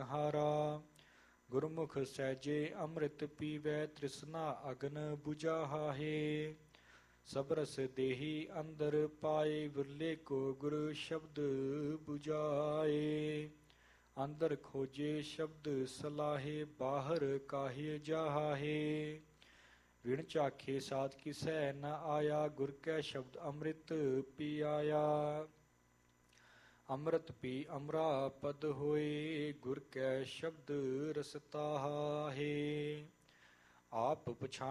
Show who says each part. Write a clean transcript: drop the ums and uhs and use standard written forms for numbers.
Speaker 1: ਹਾਰਾ। ਗੁਰਮੁਖ ਸਹਿਜੇ ਅੰਮ੍ਰਿਤ ਪੀਵੈ ਤ੍ਰਿਸ਼ਨਾ ਅਗਨ ਬੁਝਾਹੇ। ਸਭ ਰਸ ਦੇਹੀ ਅੰਦਰ ਪਾਏ ਵਿਰਲੇ ਕੋ ਗੁਰ ਸ਼ਬਦ ਬੁਝਾਏ। ਅੰਦਰ ਖੋਜੇ ਸ਼ਬਦ ਸਲਾਹੇ ਬਾਹਰ ਕਾਹੇ ਜਾਹੇ। ਵਿਣ ਝਾਖੇ ਸਾਧ ਕਿਸੈ ਨ ਆਇਆ ਗੁਰ ਕੈ ਸ਼ਬਦ ਅੰਮ੍ਰਿਤ ਪੀਆਇਆ। ਅੰਮ੍ਰਿਤ ਪੀ ਅਮਰਾ ਪਦ ਹੋਏ ਗੁਰ ਕੈ ਸ਼ਬਦ ਰਸ ਤਾਹੇ। ਆਪ ਪਛਾਣ